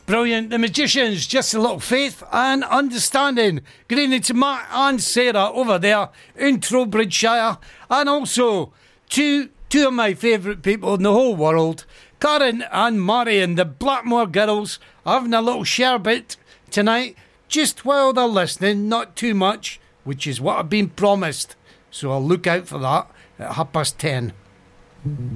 Brilliant. The Magicians, Just a Little Faith and Understanding. Good evening to Matt and Sarah over there in Trowbridgeshire. And also two of my favourite people in the whole world, Karen and Marion, the Blackmore girls, having a little sherbet tonight, just while they're listening, not too much, which is what I've been promised. So I'll look out for that at 10:30.